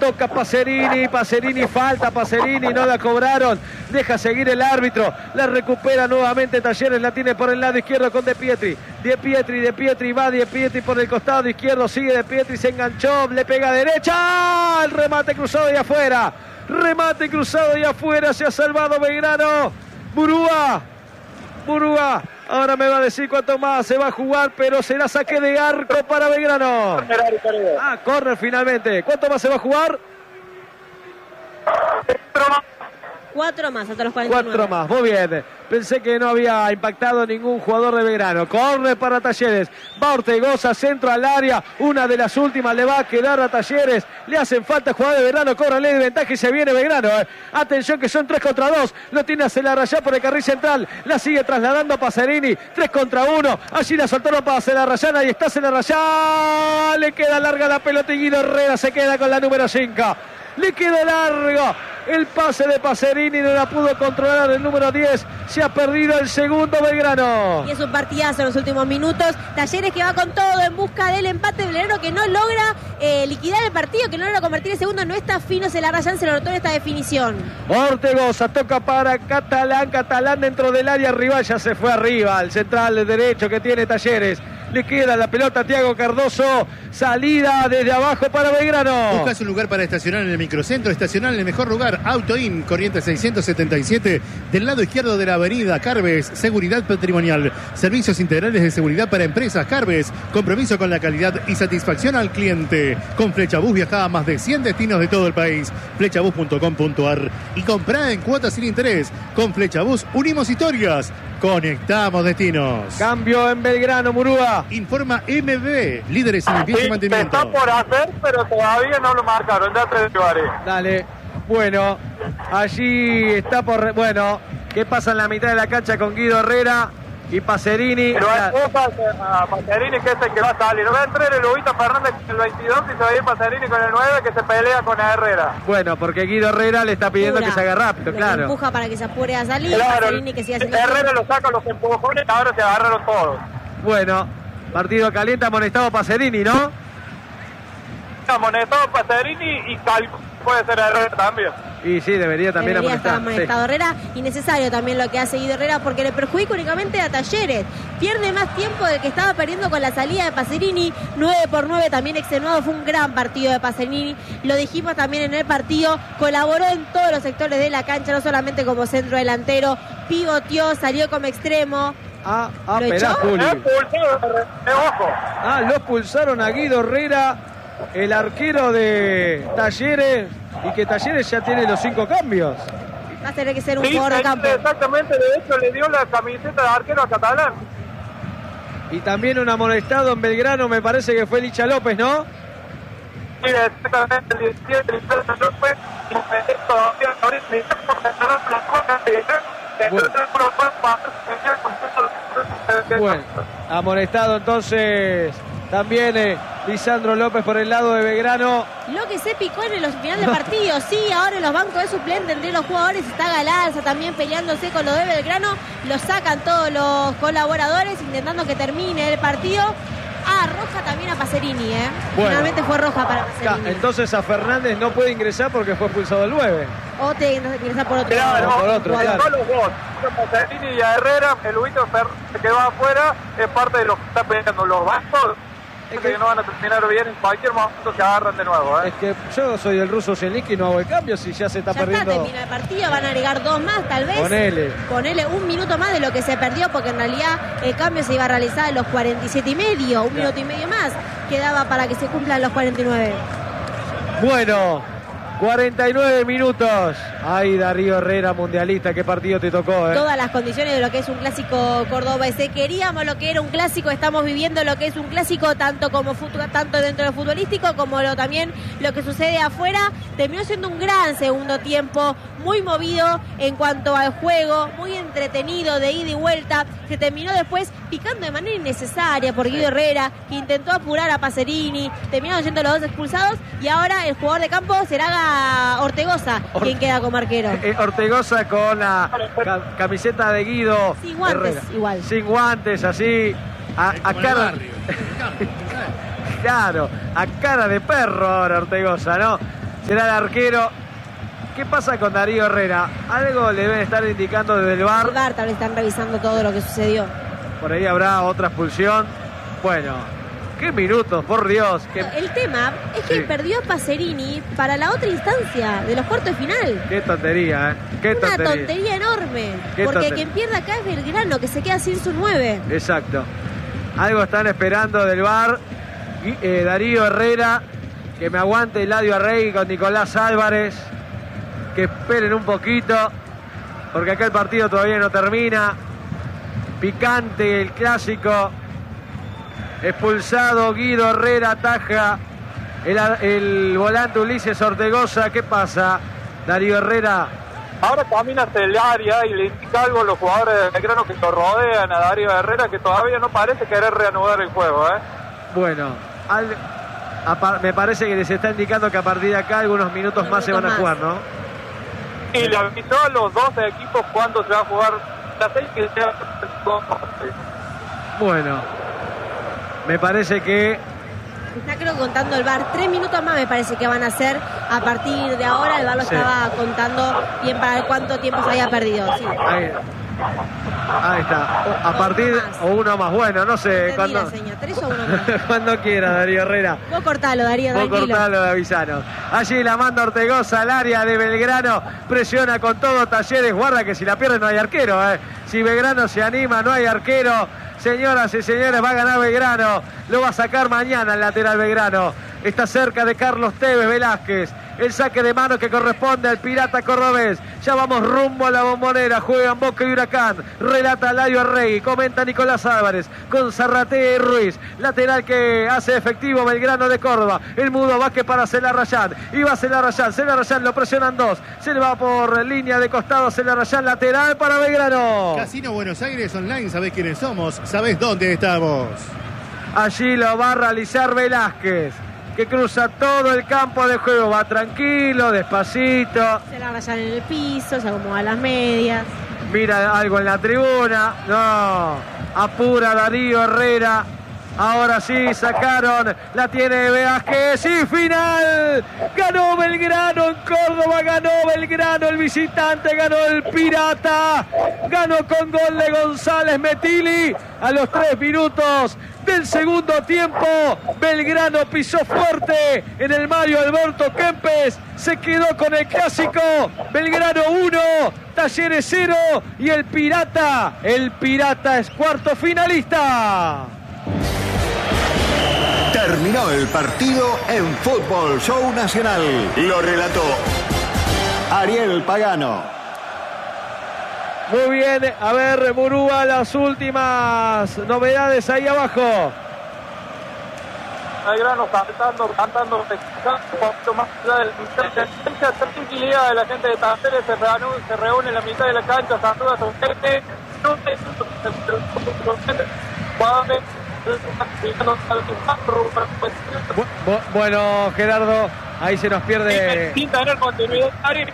toca Pacerini, falta Pacerini, no la cobraron, deja seguir el árbitro, la recupera nuevamente Talleres, la tiene por el lado izquierdo con De Pietri, va De Pietri por el costado izquierdo, sigue De Pietri, se enganchó, le pega derecha, el remate cruzado de afuera, se ha salvado Belgrano. Murúa, ahora me va a decir cuánto más se va a jugar, pero será saque de arco para Belgrano. Córner finalmente. ¿Cuánto más se va a jugar? 4 más, hasta los 49. 4 más, muy bien. Pensé que no había impactado ningún jugador de Belgrano. Córner para Talleres. Va Ortegoza, centro al área. Una de las últimas le va a quedar a Talleres. Le hacen falta jugador de Belgrano. Córranle de ventaja y se viene Belgrano. Atención que son 3 contra 2. Lo tiene a Celarrayán por el carril central. La sigue trasladando a Pacerini. 3 contra 1. Allí la soltaron para Celarrayán. Ahí está Celarrayán. Le queda larga la pelota y Guido Herrera se queda con la número 5. Le quedó largo el pase de Pacerini, no la pudo controlar el número 10. Se ha perdido el segundo Belgrano. Y es un partidazo en los últimos minutos. Talleres que va con todo en busca del empate. Belgrano que no logra liquidar el partido, que no logra convertir el segundo. No está fino Celarrayán, se lo notó en esta definición. Ortegoza toca para Catalán dentro del área rival. Ya se fue arriba, el central de derecho que tiene Talleres. Le queda la pelota a Thiago Cardoso. Salida desde abajo para Belgrano. Buscas un lugar para estacionar en el microcentro. Estacionar en el mejor lugar. AutoIn, Corrientes 677. Del lado izquierdo de la avenida. Carves, seguridad patrimonial. Servicios integrales de seguridad para empresas. Carves, compromiso con la calidad y satisfacción al cliente. Con Flechabús viaja a más de 100 destinos de todo el país. Flechabús.com.ar. Y comprá en cuotas sin interés. Con Flechabús unimos historias. Conectamos destinos. Cambio en Belgrano, Murúa. Informa MB, líderes en limpieza y mantenimiento. Está por hacer, pero todavía no lo marcaron. Ya te llevaré. Dale. Bueno, allí está por... Bueno, ¿qué pasa en la mitad de la cancha con Guido Herrera y Pacerini? Pero hay cosas a Pacerini que es el que va a salir. No va a entrar el Lubito Fernández el 22 y se va a ir Pacerini con el 9 que se pelea con Herrera. Bueno, porque Guido Herrera le está pidiendo que se haga rápido, claro. Empuja para que se apure a salir. Claro, Pacerini que siga haciendo... Herrera lo saca los empujones y ahora se agarraron todos. Bueno, partido caliente, amonestado Pacerini, ¿no? Amonestado Pacerini y puede ser Herrera también. Y sí, debería también estar amonestado sí. Herrera. Innecesario también lo que hace Guido Herrera porque le perjudica únicamente a Talleres. Pierde más tiempo del que estaba perdiendo con la salida de Pacerini. 9-9 también extenuado. Fue un gran partido de Pacerini. Lo dijimos también en el partido. Colaboró en todos los sectores de la cancha, no solamente como centro delantero. Pivoteó, salió como extremo. Esperá, Juli. Lo expulsaron a Guido Herrera, el arquero de Talleres, y que Talleres ya tiene los 5 cambios. Va a tener que ser un jugador de campo. Exactamente, de hecho le dio la camiseta de arquero a Catalán. Y también un amonestado en Belgrano, me parece que fue Licha López, ¿no? Sí, exactamente, el 17 López. Bueno, amonestado entonces también Lisandro López por el lado de Belgrano. Lo que se picó en el final del partido, sí, ahora en los bancos de suplente entre los jugadores está Galarza también peleándose con lo de Belgrano, lo sacan todos los colaboradores intentando que termine el partido. Roja también a Pacerini, Bueno. Finalmente fue roja para Pacerini. Entonces a Fernández no puede ingresar porque fue expulsado el 9. O te ingresar por otro lado. Por otro, claro. Los dos, a Pacerini y a Herrera, el Lubito Fernández que va afuera es parte de lo que está peleando los bancos. Es que no van a terminar bien, en cualquier momento se agarran de nuevo. Es que yo soy el ruso Zielinski y no hago el cambio si ya se está perdiendo. Ya termina el partido, van a agregar 2 más tal vez. Ponele 1 minuto más de lo que se perdió porque en realidad el cambio se iba a realizar en los 47 y medio, 1 minuto y medio más quedaba para que se cumplan los 49. Bueno, 49 minutos. Ay, Darío Herrera, mundialista, qué partido te tocó, Todas las condiciones de lo que es un clásico cordobés. Queríamos lo que era un clásico, estamos viviendo lo que es un clásico tanto dentro de lo futbolístico como también lo que sucede afuera. Terminó siendo un gran segundo tiempo, muy movido en cuanto al juego, muy entretenido de ida y vuelta. Se terminó después picando de manera innecesaria por Guido Herrera, que intentó apurar a Pacerini, terminaron siendo los 2 expulsados y ahora el jugador de campo será Ortegoza, quien queda como arquero. Ortegoza con la camiseta de Guido sin guantes Herrera. Igual. Sin guantes, así a cara... Claro, a cara de perro ahora Ortegoza, ¿no? será el arquero. ¿Qué pasa con Darío Herrera? Algo le deben estar indicando desde el VAR. El VAR tal vez están revisando todo lo que sucedió. Por ahí habrá otra expulsión. Bueno, qué minutos, por Dios. No, el tema es que perdió a Pacerini para la otra instancia de los cuartos de final. Qué tontería, ¿eh? Qué Una tontería enorme. Porque quien pierde acá es Belgrano, que se queda sin su 9. Exacto. Algo están esperando del VAR. Darío Herrera, que me aguante Eladio Arregui con Nicolás Álvarez. Que esperen un poquito, porque acá el partido todavía no termina. Picante el clásico. Expulsado Guido Herrera, ataja el volante Ulises Ortegoza. ¿Qué pasa, Darío Herrera? Ahora camina hacia el área y le indica algo a los jugadores de Belgrano que lo rodean a Darío Herrera, que todavía no parece querer reanudar el juego, ¿eh? Bueno, me parece que les está indicando que a partir de acá algunos minutos más se van a jugar, ¿no? Y le avisó a los dos equipos cuándo se va a jugar la 6 que sea. Bueno, me parece que está creo contando el VAR. 3 minutos más me parece que van a ser a partir de ahora. El VAR lo estaba contando bien para cuánto tiempo se había perdido. Sí. Ahí está. A partir o uno más. Bueno, no sé. Cuando, seña, 3 o 1 más. Cuando quiera, Darío Herrera. Vos cortalo, Darío. Vos cortalo, avisanos. Allí la manda Ortegoza al área de Belgrano. Presiona con todo Talleres. Guarda que si la pierde no hay arquero. Si Belgrano se anima, no hay arquero. Señoras y señores, va a ganar Belgrano. Lo va a sacar mañana el lateral Belgrano. Está cerca de Carlos Tevez Velázquez. El saque de mano que corresponde al Pirata Cordobés. Ya vamos rumbo a la Bombonera. Juegan Boca y Huracán. Relata Eladio Arregui. Comenta Nicolás Álvarez. Con Zarratea y Ruiz. Lateral que hace efectivo Belgrano de Córdoba. El mudo Vázquez para Celarrayán. Y va Celarrayán. Celarrayán lo presionan dos. Se le va por línea de costado Celarrayán. Lateral para Belgrano. Casino Buenos Aires Online. ¿Sabés quiénes somos? ¿Sabés dónde estamos? Allí lo va a realizar Velázquez, que cruza todo el campo de juego, va tranquilo, despacito. Se la rayan en el piso, se acomoda las medias. Mira algo en la tribuna, no, apura Darío Herrera. Ahora sí, sacaron, la tiene Velázquez y final. Ganó Belgrano en Córdoba, ganó Belgrano, el visitante, ganó el Pirata. Ganó con gol de González Metili a los 3 minutos del segundo tiempo. Belgrano pisó fuerte en el Mario Alberto Kempes. Se quedó con el clásico. Belgrano 1, Talleres 0 y el Pirata es cuarto finalista. Terminó el partido en Fútbol Show Nacional. Lo relató Ariel Pagano. Muy bien, a ver, Murúa, las últimas novedades ahí abajo. Belgrano cantando, un poquito más allá del la tranquilidad de la gente de Talleres, se reúne en la mitad de la cancha, saluda a su gente, Bueno, Gerardo, ahí se nos pierde. Sin tener continuidad,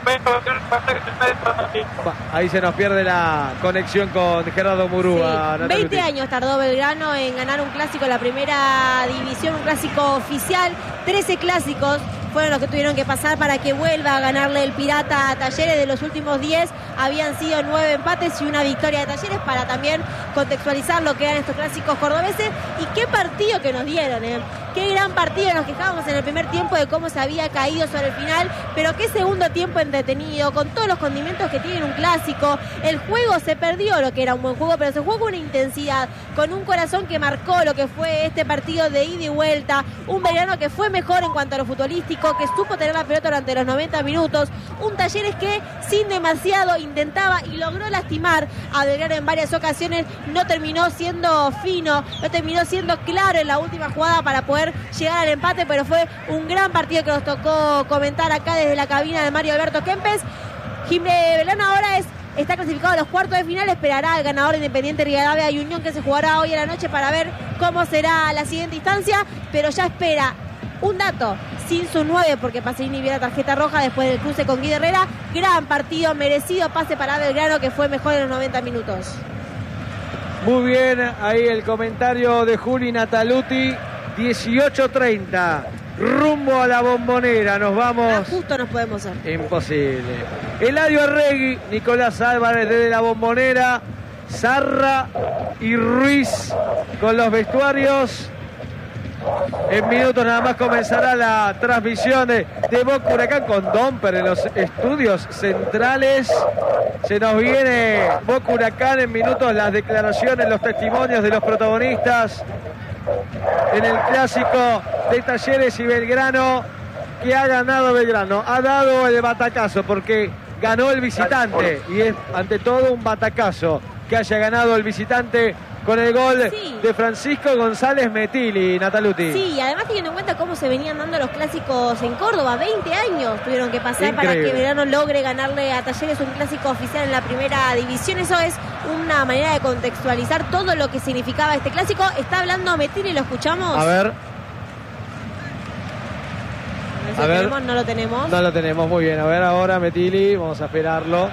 ahí se nos pierde la conexión con Gerardo Murúa. Sí, 20 años tardó Belgrano en ganar un clásico en la primera división, un clásico oficial. 13 clásicos fueron los que tuvieron que pasar para que vuelva a ganarle el Pirata a Talleres. De los últimos 10 habían sido 9 empates y una victoria de Talleres, para también contextualizar lo que eran estos clásicos cordobeses. Y qué partido que nos dieron, qué gran partido. Nos quejábamos en el primer tiempo de cómo se había caído sobre el final, pero qué segundo tiempo entretenido, con todos los condimentos que tiene un clásico. El juego se perdió, lo que era un buen juego, pero se jugó con una intensidad, con un corazón que marcó lo que fue este partido de ida y vuelta. Un Belgrano que fue mejor en cuanto a lo futbolístico, que supo tener la pelota durante los 90 minutos. Un Talleres que sin demasiado intentaba y logró lastimar a Belgrano en varias ocasiones. No terminó siendo fino, no terminó siendo claro en la última jugada para poder llegar al empate, pero fue un gran partido que nos tocó comentar acá desde la cabina de Mario Alberto Kempes. Belgrano ahora está clasificado a los cuartos de final, esperará al ganador Independiente Rivadavia y Unión, que se jugará hoy a la noche, para ver cómo será la siguiente instancia, pero ya espera un dato, sin su 9, porque Pacerini vio la tarjeta roja después del cruce con Guido Herrera. Gran partido, merecido pase para Belgrano, que fue mejor en los 90 minutos. Muy bien, ahí el comentario de Juli Nataluti. 18:30 rumbo a la Bombonera. Nos vamos. Justo nos podemos hacer. Imposible. Eladio Arregui, Nicolás Álvarez desde la Bombonera, Zarra y Ruiz con los vestuarios. En minutos nada más comenzará la transmisión de Boca Huracán con Domper en los estudios centrales. Se nos viene Boca Huracán en minutos, las declaraciones, los testimonios de los protagonistas en el clásico de Talleres y Belgrano, que ha ganado Belgrano. Ha dado el batacazo porque ganó el visitante y es ante todo un batacazo que haya ganado el visitante con el gol de Francisco González Metilli, Nataluti. Sí, y además teniendo en cuenta cómo se venían dando los clásicos en Córdoba, 20 años tuvieron que pasar para que Belgrano logre ganarle a Talleres un clásico oficial en la primera división. Eso es una manera de contextualizar todo lo que significaba este clásico. Está hablando Metilli, ¿lo escuchamos? A ver. No lo tenemos. No lo tenemos, muy bien. A ver ahora Metilli, vamos a esperarlo.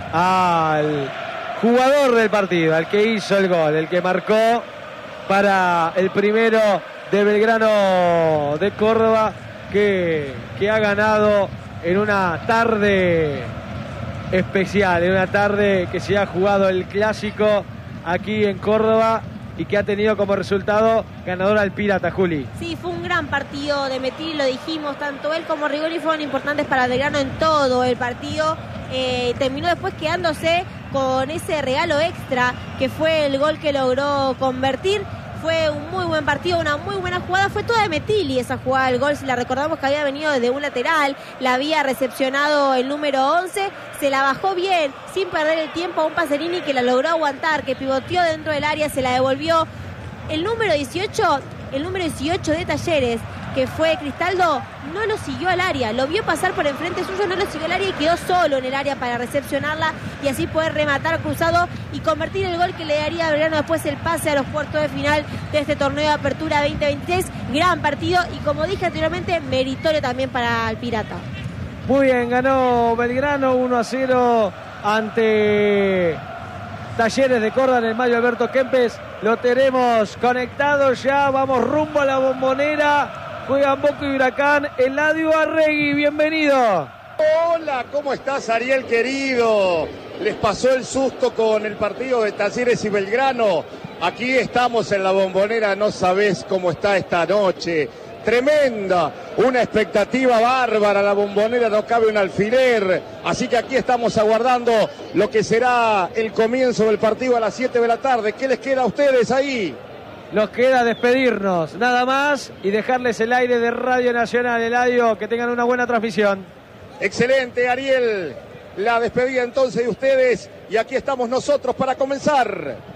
Al jugador del partido, al que hizo el gol, el que marcó para el primero de Belgrano de Córdoba, que ha ganado en una tarde especial, en una tarde que se ha jugado el clásico aquí en Córdoba y que ha tenido como resultado ganador al Pirata, Juli. Sí, fue un gran partido de Metilli, lo dijimos, tanto él como Rigoni fueron importantes para Belgrano en todo el partido. Terminó después quedándose con ese regalo extra que fue el gol que logró convertir. Fue un muy buen partido, una muy buena jugada. Fue toda de Metilli esa jugada del gol. Si la recordamos que había venido desde un lateral, la había recepcionado el número 11, se la bajó bien, sin perder el tiempo a un Pacerini que la logró aguantar, que pivoteó dentro del área, se la devolvió. El número 18 de Talleres, que fue Cristaldo, no lo siguió al área, lo vio pasar por enfrente suyo, no lo siguió al área y quedó solo en el área para recepcionarla y así poder rematar cruzado y convertir el gol que le daría a Belgrano después el pase a los cuartos de final de este torneo de apertura 2023. Gran partido y, como dije anteriormente, meritorio también para el Pirata. Muy bien, ganó Belgrano 1-0 ante Talleres de Córdoba en el Mario Alberto Kempes. Lo tenemos conectado ya, vamos rumbo a la Bombonera. Juegan Boca y Huracán. Eladio Arregui, bienvenido. Hola, ¿cómo estás, Ariel querido? ¿Les pasó el susto con el partido de Talleres y Belgrano? Aquí estamos en la Bombonera, no sabés cómo está esta noche. Tremenda, una expectativa bárbara, la Bombonera no cabe un alfiler, así que aquí estamos aguardando lo que será el comienzo del partido a las 7 de la tarde. ¿Qué les queda a ustedes ahí? Nos queda despedirnos, nada más, y dejarles el aire de Radio Nacional. Eladio, que tengan una buena transmisión. Excelente, Ariel. La despedida entonces de ustedes, y aquí estamos nosotros para comenzar